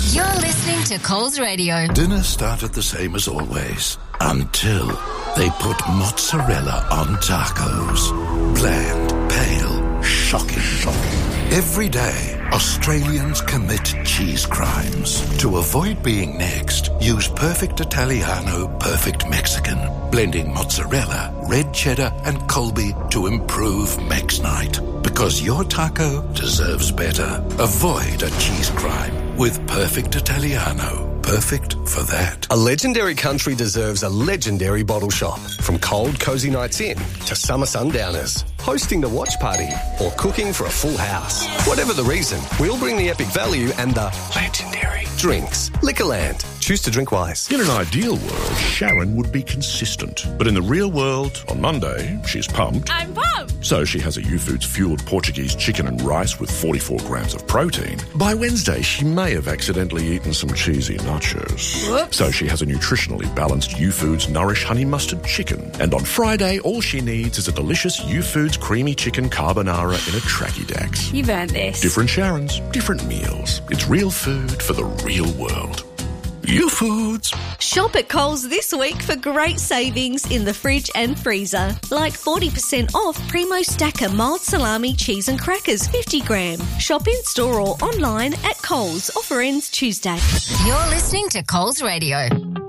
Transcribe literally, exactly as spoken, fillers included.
You're listening to Coles Radio. Dinner started the same as always until they put mozzarella on tacos. Bland, pale, shocking, shocking. Every day, Australians commit cheese crimes. To avoid being next, use Perfect Italiano, Perfect Mexican, blending mozzarella, red cheddar and Colby to improve Mex Night. Because your taco deserves better. Avoid a cheese crime with Perfect Italiano. Perfect for that. A legendary country deserves a legendary bottle shop. From cold, cosy nights in to summer sundowners, hosting the watch party or cooking for a full house. Whatever the reason, we'll bring the epic value and the legendary drinks. Liquorland. Choose to drink wise. In an ideal world, Sharon would be consistent. But in the real world, on Monday, she's pumped. I'm pumped! So she has a U-Foods fueled Portuguese chicken and rice with forty-four grams of protein. By Wednesday, she may have accidentally eaten some cheesy nachos. Whoops. So she has a nutritionally balanced U-Foods Nourish Honey Mustard chicken. And on Friday, all she needs is a delicious U-Foods creamy chicken carbonara in a Tracky Dax. You've earned this. Different Sharons, different meals. It's real food for the real world. U-Foods. Shop at Coles this week for great savings in the fridge and freezer. Like forty percent off Primo Stacker mild salami, cheese and crackers, fifty gram. Shop in store or online at Coles. Offer ends Tuesday. You're listening to Coles Radio.